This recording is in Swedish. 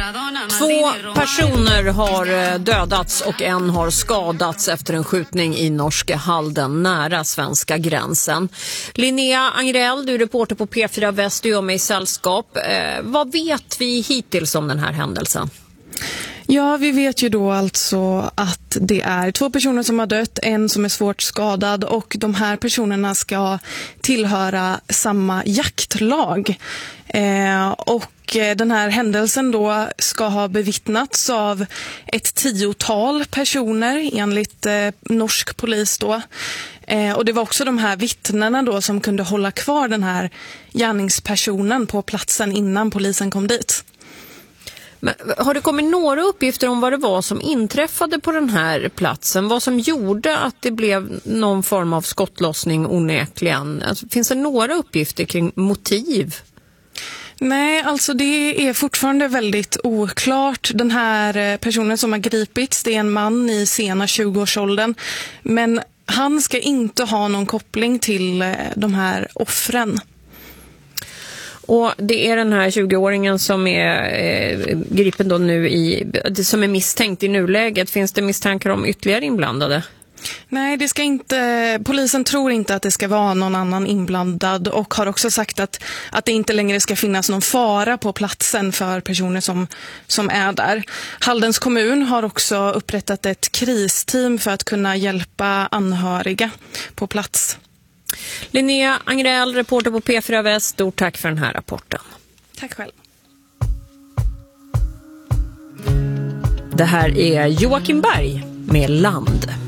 2 personer har dödats och en har skadats efter en skjutning i norska Halden nära svenska gränsen. Linnea Angrell, du är reporter på P4 Väst, du gör mig i sällskap. Vad vet vi hittills om den här händelsen? Ja, vi vet ju då alltså att det är 2 personer som har dött, en som är svårt skadad och de här personerna ska tillhöra samma jaktlag. Och den här händelsen då ska ha bevittnats av ett 10-tal personer enligt norsk polis då. Och det var också de här vittnena då som kunde hålla kvar den här gärningspersonen på platsen innan polisen kom dit. Men har det kommit några uppgifter om vad det var som inträffade på den här platsen? Vad som gjorde att det blev någon form av skottlossning onekligen? Alltså, finns det några uppgifter kring motiv? Nej, alltså det är fortfarande väldigt oklart. Den här personen som har gripits, det är en man i sena 20-årsåldern. Men han ska inte ha någon koppling till de här offren. Och det är den här 20-åringen som är gripen då nu som är misstänkt i nuläget. Finns det misstankar om ytterligare inblandade? Nej, det ska inte, polisen tror inte att det ska vara någon annan inblandad och har också sagt att det inte längre ska finnas någon fara på platsen för personer som är där. Haldens kommun har också upprättat ett kristeam för att kunna hjälpa anhöriga på plats. Linnea Angrell, reporter på P4 Väst, stort tack för den här rapporten. Tack själv. Det här är Joakim Berg med Land.